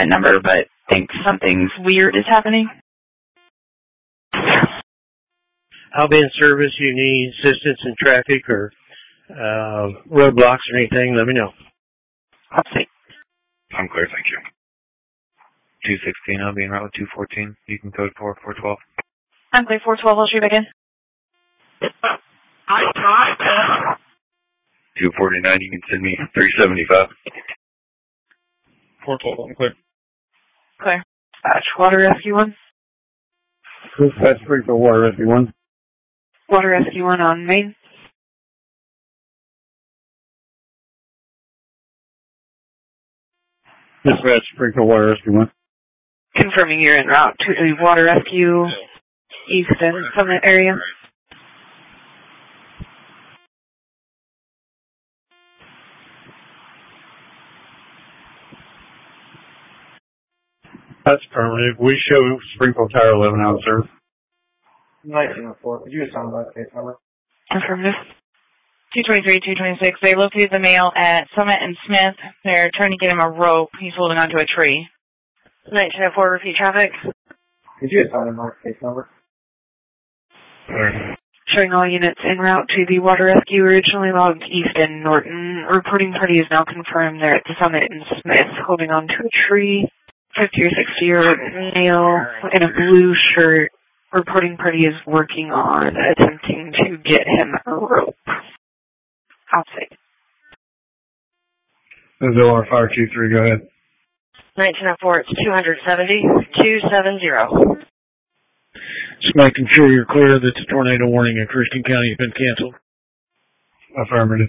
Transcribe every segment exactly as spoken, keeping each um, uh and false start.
department number, but think something's weird is happening. I'll be in service. You need assistance in traffic or uh, roadblocks or anything, let me know. I'll see. I'm clear, thank you. two sixteen, I'll be en route with two fourteen. You can code for four twelve. I'm clear, four twelve, I'll shoot back in. two forty-nine, you can send me three seventy-five. four twelve, I'm clear. Clear. Dispatch, water rescue one. Dispatch three for water rescue one. Water rescue one on main. Dispatch three for water rescue one. Confirming you're en route to the water rescue Easton Summit area. That's affirmative. We show Springfield Tower eleven out of service. nineteen oh four. Could you assign that case number? Affirmative. two twenty-three, two twenty-six. They located the male at Summit and Smith. They're trying to get him a rope. He's holding onto a tree. nineteen oh four, repeat traffic. Could you assign that case number? Clear. Showing all units en route to the water rescue, originally logged Easton Norton. Reporting party is now confirmed they're at the Summit and Smith, holding onto a tree. fifty or sixty year old male in a blue shirt. Reporting party is working on attempting to get him a rope. I'll see. This is O R Fire two three, go ahead. nineteen oh four, it's two seventy, two seventy. Just making sure you're clear that the tornado warning in Christian County has been canceled. Affirmative.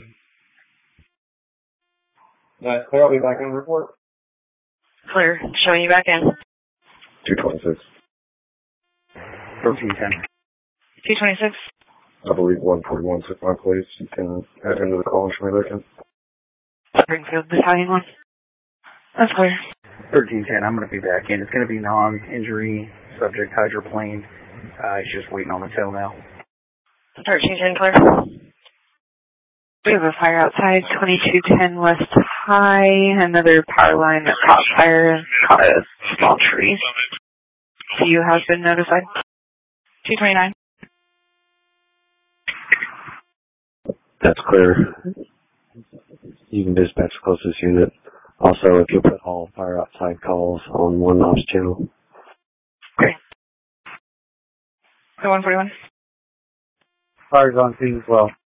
That's clear. I'll be back in the report. Clear. Showing you back in. two twenty-six. thirteen ten. two twenty-six. I believe one forty-one took my place. You can add into the call and show me back in. Springfield Battalion one. That's clear. thirteen ten, I'm going to be back in. It's going to be non-injury, subject hydroplane. Uh, he's just waiting on the tail now. thirteen ten, clear. We have a fire outside, twenty-two ten West High. Another power line that caught fire, caught a small tree. C U has been notified. two twenty-nine. That's clear. You can dispatch the closest unit. Also, if you'll put all fire outside calls on one ops channel. Great. one forty-one. Fire's on scene as well.